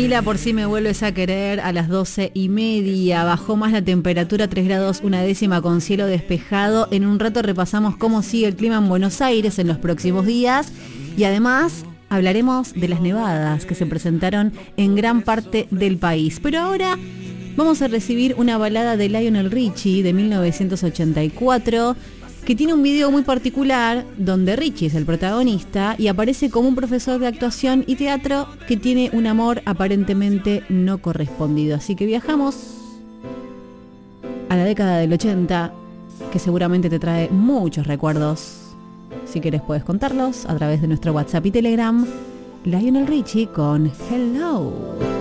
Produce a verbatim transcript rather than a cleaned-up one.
Camila, por si me vuelves a querer, a las doce y media. Bajó más la temperatura, tres grados una décima con cielo despejado. En un rato repasamos cómo sigue el clima en Buenos Aires en los próximos días. Y además hablaremos de las nevadas que se presentaron en gran parte del país. Pero ahora vamos a recibir una balada de Lionel Richie de mil novecientos ochenta y cuatro, que tiene un video muy particular donde Richie es el protagonista y aparece como un profesor de actuación y teatro que tiene un amor aparentemente no correspondido. Así que viajamos a la década del ochenta, que seguramente te trae muchos recuerdos. Si querés puedes contarlos a través de nuestro WhatsApp y Telegram. Lionel Richie con Hello.